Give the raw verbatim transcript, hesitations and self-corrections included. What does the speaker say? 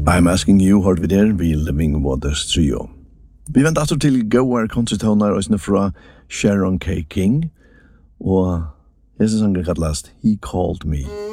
I'm Asking You, hørt vi der, vi Living Waters Trio. Vi vent altså til Goar konsertoner og sånne fra Sharon K. King, og hese sanger kallast He Called Me.